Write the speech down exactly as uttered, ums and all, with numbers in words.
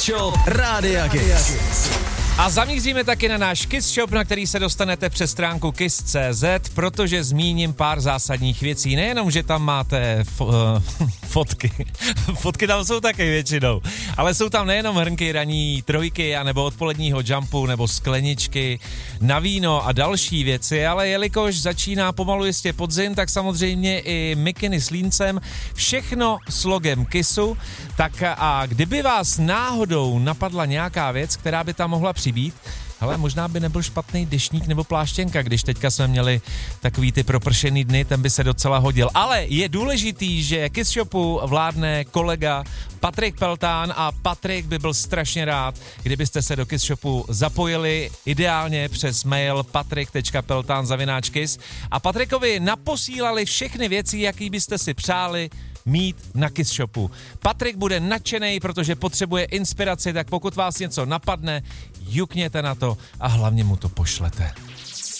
Kiss Shop Rádia Kiss. A zamíříme taky na náš Kiss Shop, na který se dostanete přes stránku kiss tečka cé zet, protože zmíním pár zásadních věcí. Nejenom, že tam máte fo- fotky, fotky tam jsou taky většinou, ale jsou tam nejenom hrnky ranní trojky, anebo odpoledního jumpu, nebo skleničky na víno a další věci, ale jelikož začíná pomalu jistě podzim, tak samozřejmě i mikiny s líncem, všechno s logem Kissu. Tak a kdyby vás náhodou napadla nějaká věc, která by tam mohla přibít, hele, možná by nebyl špatný deštník nebo pláštěnka, když teďka jsme měli takový ty propršený dny, ten by se docela hodil. Ale je důležitý, že Kiss Shopu vládne kolega Patrik Peltán a Patrik by byl strašně rád, kdybyste se do Kiss Shopu zapojili, ideálně přes mail patrik tečka peltán zavináč kiss a Patrikovi naposílali všechny věci, jaký byste si přáli mít na Kiss Shopu. Patrik bude nadšenej, protože potřebuje inspiraci, tak pokud vás něco napadne, jukněte na to a hlavně mu to pošlete.